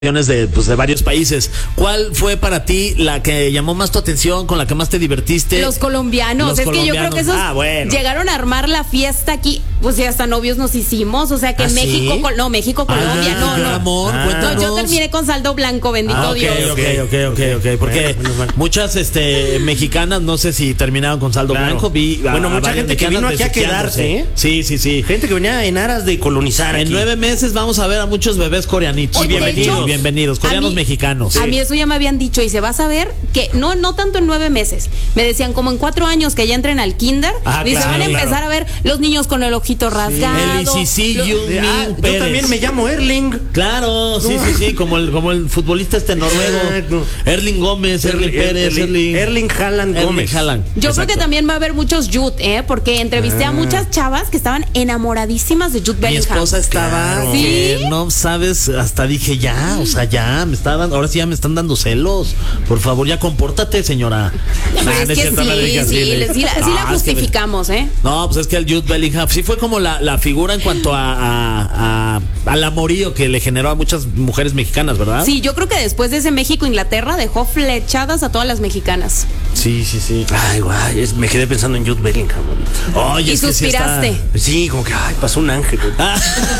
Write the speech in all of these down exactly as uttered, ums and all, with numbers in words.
de, pues, de varios países. ¿Cuál fue para ti la que llamó más tu atención, con la que más te divertiste? Los colombianos. Los es colombianos. que yo creo que esos ah, bueno. llegaron a armar la fiesta aquí. Pues ya hasta novios nos hicimos. O sea que ¿Ah, México, sí? Col no, México, Colombia, ah, no, no. Amor, Ah. cuéntanos. No, yo terminé con saldo blanco, bendito Ah, ok, Dios. ok, ok, ok, ok, porque Bueno, muchas este mexicanas, no sé si terminaron con saldo Claro. blanco. Vi a- Bueno, a mucha varias gente que mexicanas vino aquí a besuqueándose. quedarse, ¿eh? Sí, sí, sí. Gente que venía en aras de colonizar En aquí. nueve meses vamos a ver a muchos bebés coreanitos. Oye, de bienvenidos, hecho, bienvenidos, a coreanos mí- mexicanos. A mí eso ya me habían dicho y se va a saber que no no tanto en nueve meses. Me decían como en cuatro años que ya entren al kinder. Ah, y claro, se van a empezar claro. a ver los niños con el ojito rasgado. El I C C, lo- Jung De- ah, Min yo Pérez. también me llamo Erling. Claro, sí, sí, sí, como el, como el futbolista este noruego. Exacto. Erling Gómez, Erling Erling- Pérez, Erling- Erling. Erling Haaland Erling Gómez. Haaland. Yo creo Exacto. que también va a haber muchos Jude, ¿eh? Porque entrevisté Ah. a muchas chavas que estaban enamoradísimas de Jude Mi Bellingham. esposa estaba, Claro. que ¿Sí? no sabes, hasta dije ya, o sea, ya, me está dando, ahora sí ya me están dando celos. Por favor, ya compórtate, señora. Pero Nah, es no que cierto, no le sí, digas sí, así, le- le- sí la, sí la Ah, es que me- justificamos, ¿eh? No, pues es que el Jude Bellingham sí fue como la, la figura en cuanto a, a, a- al amorío que le generó a muchas mujeres mexicanas, ¿verdad? Sí, yo creo que después de ese México-Inglaterra dejó flechadas a todas las mexicanas. sí, sí, sí. Ay, guay, es- me quedé pensando en Jude Bellingham. Oye, Y es que sí está- suspiraste. Sí, como que, ay, pasó un ángel. güey. Ah,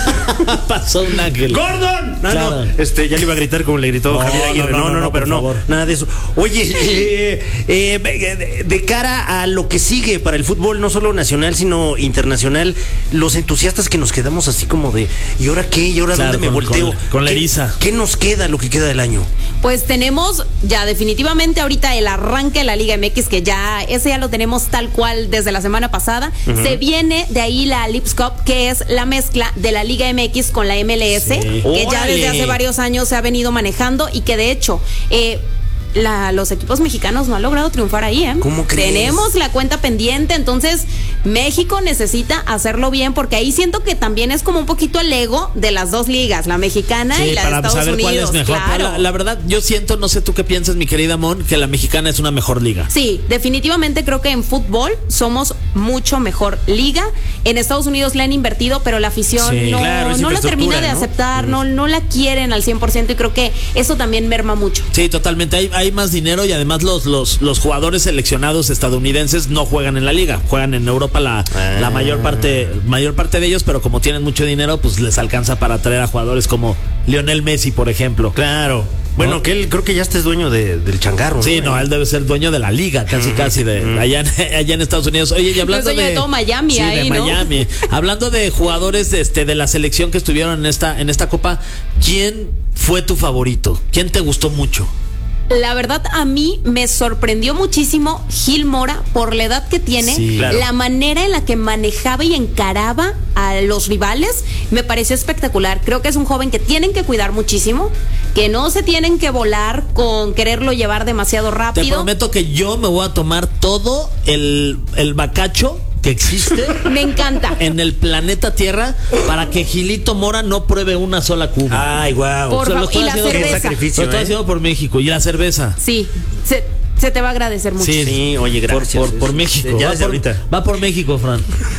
pasó un ángel. ¡Gordon! No, Claro. no, este, ya le iba a gritar como le gritó No, Javier Aguirre. no, No, no, no, no, no, pero por no, favor. nada de eso. Oye, eh, eh, de, de cara a lo que sigue para el fútbol, no solo nacional, sino internacional, los entusiastas que nos quedamos así como de, ¿y ahora qué? ¿Y ahora Claro, dónde me con- volteo? con- con la ¿Qué- eriza. ¿Qué nos queda lo que queda del año? Pues tenemos ya definitivamente ahorita el arranque de la Liga M X, que ya ese ya lo tenemos tal cual desde la semana pasada. Se viene de ahí la Lips Cup, que es la mezcla de la Liga M X con la M L S, Sí. que ya ¡Órale! desde hace varios años se ha venido manejando y que de hecho eh, la- los equipos mexicanos no han logrado triunfar ahí, ¿eh? ¿Cómo crees? Tenemos la cuenta pendiente, entonces México necesita hacerlo bien, porque ahí siento que también es como un poquito el ego de las dos ligas, la mexicana y la de Estados saber Unidos. cuál es mejor. Claro. Pero La, la verdad, yo siento, no sé tú qué piensas, mi querida Mon, que la mexicana es una mejor liga. Sí, definitivamente creo que en fútbol somos mucho mejor liga. En Estados Unidos le han invertido, pero la afición Sí, no, claro, es no la termina infraestructura, de ¿no? aceptar, no, no la quieren al cien por ciento y creo que eso también merma mucho. Sí, totalmente. Hay, hay más dinero y además los, los, los jugadores seleccionados estadounidenses no juegan en la liga, juegan en Europa la, Ah. la mayor parte, mayor parte de ellos, pero como tienen mucho dinero, pues les alcanza para traer a jugadores como Lionel Messi, por ejemplo. Claro. Bueno, ¿No? que él creo que ya este es dueño de- del changarro. Sí, no, él debe ser dueño de la liga, casi, casi, de allá, en- allá en Estados Unidos. Oye, y hablando Es dueño de todo Miami sí, ahí, de ¿no? Miami. Hablando de jugadores de, este, de la selección que estuvieron en esta, en esta copa, ¿quién fue tu favorito? ¿Quién te gustó mucho? La verdad, a mí me sorprendió muchísimo Gil Mora por la edad que tiene, Sí, claro. la manera en la que manejaba y encaraba a los rivales, me pareció espectacular. Creo que es un joven que tienen que cuidar muchísimo, que no se tienen que volar con quererlo llevar demasiado Te rápido. prometo que yo me voy a tomar todo el, el bacacho que existe Me encanta. en el planeta Tierra para que Gilito Mora no pruebe una sola cuba. Ay, guau. Por O sea, lo favor, estoy y la haciendo- Qué cerveza. sacrificio, Lo estoy ¿eh? haciendo por México. Y la cerveza. Sí, se, se te va a agradecer mucho. Sí, Sí, oye, Por, gracias. por, por México. Ya va, desde por, ahorita. va por México, Fran.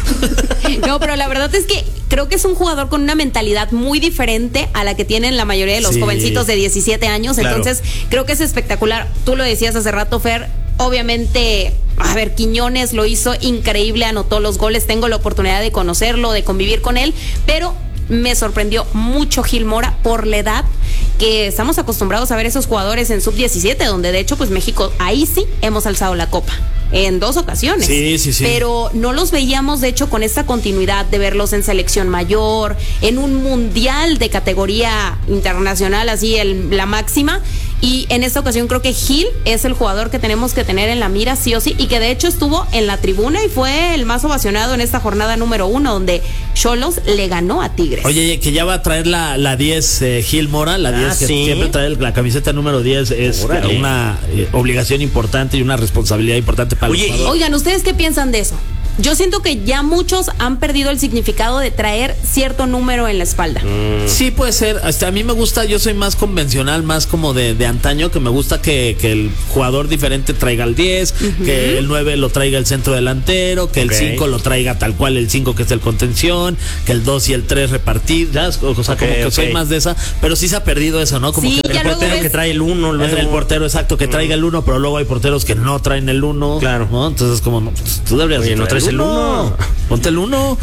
No, pero la verdad es que creo que es un jugador con una mentalidad muy diferente a la que tienen la mayoría de los Sí. jovencitos de diecisiete años. Claro. Entonces, creo que es espectacular. Tú lo decías hace rato, Fer. Obviamente, a ver, Quiñones lo hizo increíble, anotó los goles. Tengo la oportunidad de conocerlo, de convivir con él, pero me sorprendió mucho Gil Mora por la edad que estamos acostumbrados a ver esos jugadores en sub diecisiete, donde de hecho, pues México, ahí sí hemos alzado la copa. En dos ocasiones. Sí, sí, sí. Pero no los veíamos, de hecho, con esta continuidad de verlos en selección mayor, en un mundial de categoría internacional, así el, la máxima. Y en esta ocasión creo que Gil es el jugador que tenemos que tener en la mira, sí o sí, y que de hecho estuvo en la tribuna y fue el más ovacionado en esta jornada número uno, donde Xolos le ganó a Tigres. Oye, que ya va a traer la, la diez, eh, Gil Mora, la Ah, diez, que ¿sí? siempre trae la camiseta número diez, es Órale. una eh, obligación importante y una responsabilidad importante para Oye, el jugador. Oigan, ¿ustedes qué piensan de eso? yo siento que ya muchos han perdido el significado de traer cierto número en la espalda. Mm. Sí, puede ser. Hasta a mí me gusta, yo soy más convencional, más como de, de antaño, que me gusta que, que el jugador diferente traiga el diez, uh-huh. que el nueve lo traiga el centro delantero, que el okay. cinco lo traiga tal cual el cinco que es el contención, que el dos y el tres repartir, ¿ya? O sea, okay, como que okay. soy más de esa, pero sí se ha perdido eso, ¿no? Como sí, que el portero que trae el uno, luego. El portero, exacto, que traiga el uno, pero luego hay porteros que no traen el uno. Claro. ¿no? Entonces, como, no, pues, tú deberías Oye, no traes el uno. Ponte el uno.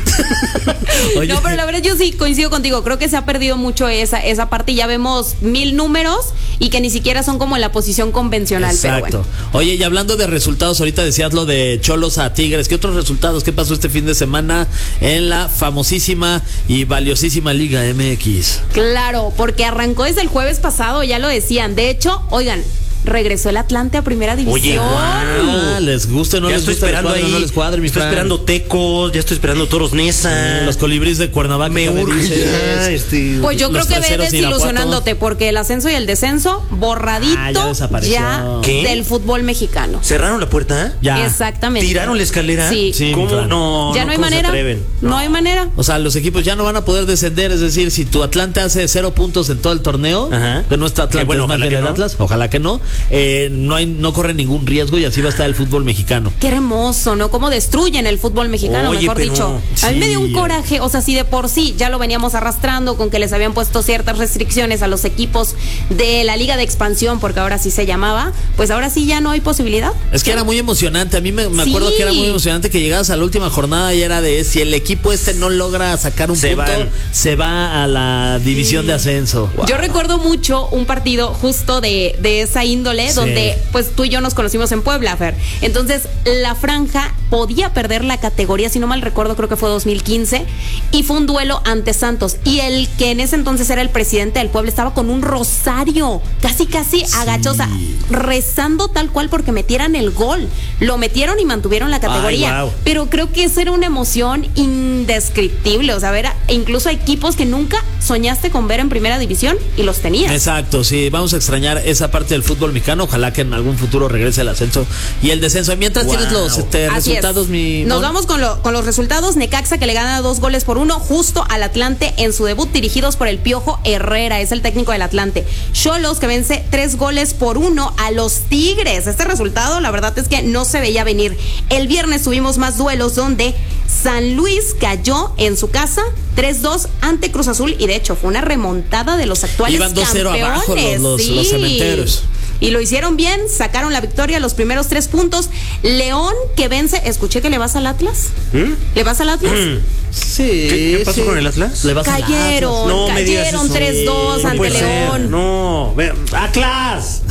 No, pero la verdad yo sí coincido contigo. Creo que se ha perdido mucho esa, esa parte y ya vemos mil números y que ni siquiera son como en la posición convencional. Exacto. Pero bueno. Oye, y hablando de resultados, ahorita decías lo de Cholos a Tigres. ¿Qué otros resultados? ¿Qué pasó este fin de semana en la famosísima y valiosísima Liga M X? Claro, porque arrancó desde el jueves pasado, ya lo decían. De hecho, oigan, regresó el Atlante a primera división. Oye, wow. Ah, les guste o no ya les estoy gusta esperando cuadre, ahí. No les cuadre, mi estoy Fran. esperando Tecos, ya estoy esperando Toros Nesa. Sí, los Colibríes de Cuernavaca. Me urge ya, este, Pues yo creo que ve desilusionándote porque el ascenso y el descenso borradito ah, ya, desapareció. ya del fútbol mexicano. ¿Cerraron la puerta? Ya. Exactamente. ¿Tiraron la escalera? Sí. sí ¿Cómo? No, ya no, no hay manera. No. no hay manera. O sea, los equipos ya no van a poder descender. Es decir, si tu Atlante hace cero puntos en todo el torneo, ajá. que no está Atlante, bueno, es más bien el no. Atlas, ojalá que no, eh, no hay, no corre ningún riesgo y así va a estar el fútbol mexicano. Qué hermoso, ¿no? Cómo destruyen el fútbol mexicano, Oye, mejor pero, dicho. sí. A mí me dio un coraje, o sea, si de por sí ya lo veníamos arrastrando con que les habían puesto ciertas restricciones a los equipos de la Liga de Expansión, porque ahora sí se llamaba, pues ahora sí ya no hay posibilidad. Es que era muy emocionante, a mí me, me acuerdo sí. que era muy emocionante que llegabas a la última jornada y era de si el equipo este no logra sacar un se punto, van. se va a la división sí. de ascenso. Wow. Yo recuerdo mucho un partido justo de, de esa índole, sí. donde pues tú y yo nos conocimos en Puebla, Fer. Entonces, la franja podía perder la categoría, si no mal recuerdo, creo que fue dos mil quince, y fue un duelo ante Santos. Y el que en ese entonces era el presidente del Puebla estaba con un rosario, casi casi sí. agachado, o sea, rezando tal cual porque metieran el gol. Lo metieron y mantuvieron la categoría. Ay, wow. Pero creo que esa era una emoción indescriptible. O sea, ver, incluso equipos que nunca soñaste con ver en primera división y los tenías. Exacto, sí, vamos a extrañar esa parte del fútbol mexicano. Ojalá que en algún futuro regrese el ascenso y el descenso. Mientras wow. tienes los este, resultados, mi Nos vamos con, lo, con los resultados. Necaxa, que le gana dos goles por uno justo al Atlante en su debut, dirigidos por el Piojo Herrera, es el técnico del Atlante. Xolos, que vence tres goles por uno a los Tigres. Este resultado, la verdad es que no se veía venir. El viernes tuvimos más duelos donde San Luis cayó en su casa tres dos ante Cruz Azul, y de hecho fue una remontada de los actuales Iban dos cero campeones. abajo los, los, sí. los cementeros. Y lo hicieron bien, sacaron la victoria, los primeros tres puntos. León, que vence, escuché que le vas al Atlas. ¿Mm? ¿Le vas al Atlas? ¿Mm? Sí. ¿Qué, ¿Qué pasó sí. con el Atlas? ¿Le vas cayeron, no, cayeron tres dos no ante León. Ser. No, Atlas.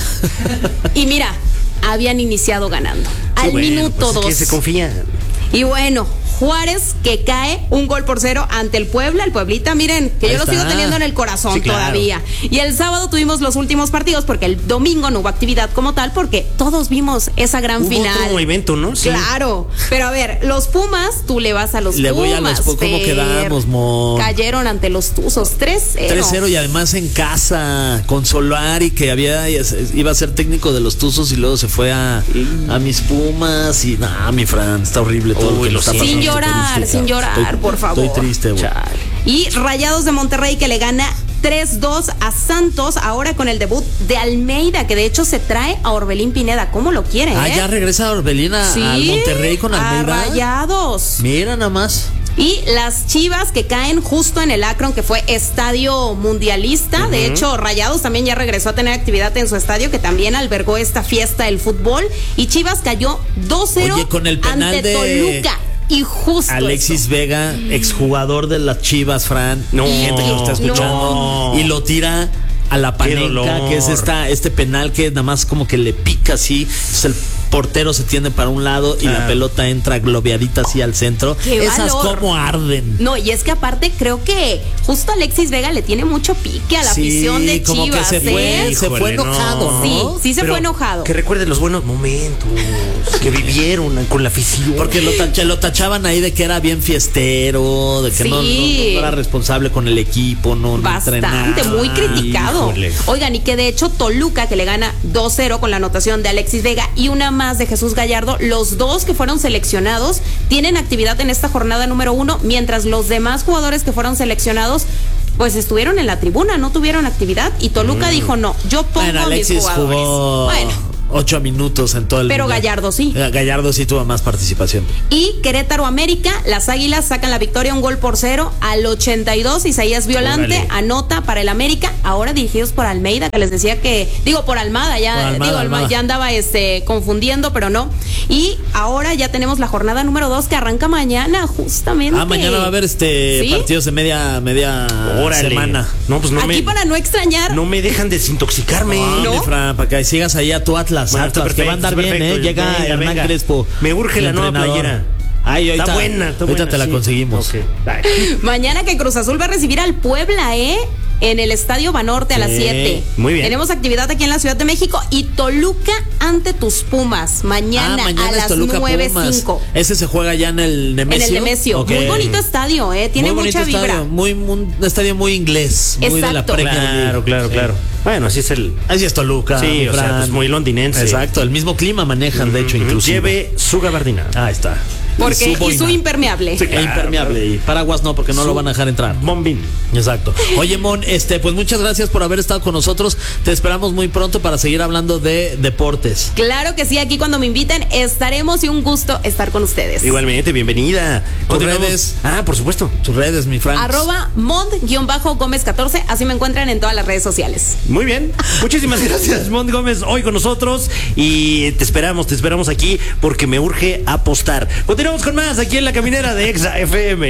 Y mira, habían iniciado ganando. Sí, al bueno, minuto pues dos. Es que se confían. Y bueno, Juárez, que cae un gol por cero ante el Puebla, el Pueblita, miren, que Ahí yo está. lo sigo teniendo en el corazón Sí, claro. todavía. Y el sábado tuvimos los últimos partidos, porque el domingo no hubo actividad como tal, porque todos vimos esa gran Hubo final. otro evento, ¿no? Sí. Claro, pero a ver, los Pumas, tú le vas a los le Pumas. voy a los Pumas. ¿Cómo quedamos, Mon? Cayeron ante los Tuzos, tres cero. tres cero y además en casa, con Solari, que había iba a ser técnico de los Tuzos y luego se fue a, a mis Pumas y nada, mi Fran, está horrible todo. Uy, lo que lo está siento. Sin pasando. llorar, Estoy sin llorar, estoy, por favor. Estoy triste, güey. Y Rayados de Monterrey, que le gana tres dos a Santos, ahora con el debut de Almeida, que de hecho se trae a Orbelín Pineda. ¿Cómo lo quiere? Ah, eh? ya regresa Orbelín a, sí, al Monterrey con Almeida. A Rayados. Mira nada más. Y las Chivas, que caen justo en el Akron, que fue estadio mundialista. Uh-huh. De hecho, Rayados también ya regresó a tener actividad en su estadio, que también albergó esta fiesta del fútbol. Y Chivas cayó dos cero Oye, con el penal ante de Toluca. Y justo Alexis eso. Vega, exjugador de las Chivas, Fran. No, gente que lo está escuchando. no. Y lo tira a la panenca, que es esta, este penal que nada más como que le pica así. Entonces el portero se tiende para un lado y ah. la pelota entra globeadita así al centro. ¡Qué Esas valor! como arden. No, y es que aparte creo que justo Alexis Vega le tiene mucho pique a la Sí, afición de como Chivas. que se fue, ¿eh? se fue Híjole, enojado, no. ¿no? Sí, sí se Pero fue enojado. Que recuerde los buenos momentos que vivieron con la afición. Porque lo, tacha- lo tachaban ahí de que era bien fiestero, de que Sí. no, no- no era responsable con el equipo, no, no Bastante, entrenaba. muy criticado. Híjole. Oigan, y que de hecho Toluca, que le gana dos cero con la anotación de Alexis Vega y una más de Jesús Gallardo, los dos que fueron seleccionados tienen actividad en esta jornada número uno, mientras los demás jugadores que fueron seleccionados pues estuvieron en la tribuna, no tuvieron actividad y Toluca Mm. dijo no, yo pongo Bueno, a mis Alexis jugadores. jugó Bueno. ocho minutos en todo el Pero mundial. Gallardo sí. Eh, Gallardo sí tuvo más participación. Y Querétaro América, las Águilas sacan la victoria un gol por cero al ochenta y dos. Isaías Violante Órale. anota para el América, ahora dirigidos por Almeida, que les decía que, digo por Almada, ya, Por Almada, digo, Alma- Almada. ya andaba este confundiendo, pero no. Y ahora ya tenemos la jornada número dos que arranca mañana, justamente. Ah, mañana va a haber este ¿Sí? partidos de media, media Órale. semana. No, pues no Aquí me, para no extrañar. no me dejan desintoxicarme. No, ¿No? mi Fran, para que sigas ahí a tu Atlas, Bueno, está Atlas, que va a andar perfecto, bien, ¿eh? perfecto. Llega Venga, Hernán venga. Crespo. Me urge el la nueva entrenador. playera. Ay, ahorita, Está buena, está ahorita buena, te la sí. conseguimos. Ok, bye. Mañana que Cruz Azul va a recibir al Puebla, ¿eh? En el Estadio Banorte a las Sí, siete. muy bien. Tenemos actividad aquí en la Ciudad de México y Toluca ante tus Pumas. Mañana, Ah, mañana a es las Toluca nueve Pumas. cinco. Ese se juega ya en el Nemesio. En el Nemesio. Ok. Muy bonito estadio, ¿eh? Tiene Muy bonito mucha vibra. estadio, muy, muy- un estadio muy inglés. Muy de la Exacto. Premier League. Claro, claro, Sí. claro. Bueno, así es el. Así es Toluca. Sí, mi o sea, Fran. pues muy londinense. Exacto, el mismo clima manejan, de hecho, inclusive. Lleve su gabardina. Ahí está. Porque, y boina. su impermeable. Sí. E impermeable. Y paraguas no, porque no Su- lo van a dejar entrar. Bombín. Exacto. Oye, Mon, este, pues muchas gracias por haber estado con nosotros. Te esperamos muy pronto para seguir hablando de deportes. Claro que sí, aquí cuando me inviten estaremos y un gusto estar con ustedes. Igualmente, bienvenida. Tus Continuamos. redes. Ah, por supuesto. Tus redes, mi Frank. Arroba Mond-Gómez catorce, así me encuentran en todas las redes sociales. Muy bien. Muchísimas gracias, Mont Gómez, hoy con nosotros. Y te esperamos, te esperamos aquí porque me urge apostar. Continuamos con más aquí en la caminera de Exa F M.